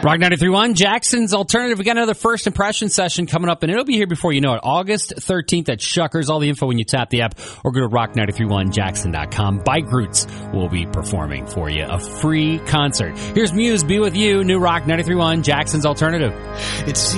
Rock 93.1, Jackson's Alternative. We got another first impression session coming up, and it'll be here before you know it. August 13th at Shuckers. All the info when you tap the app or go to rock931jackson.com. Bike Roots will be performing for you. A free concert. Here's Muse, Be With You, new Rock 93.1, Jackson's Alternative.